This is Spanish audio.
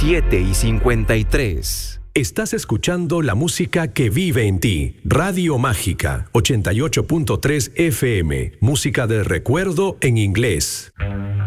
7:53. Estás escuchando la música que vive en ti. Radio Mágica, 88.3 FM. Música del recuerdo en inglés.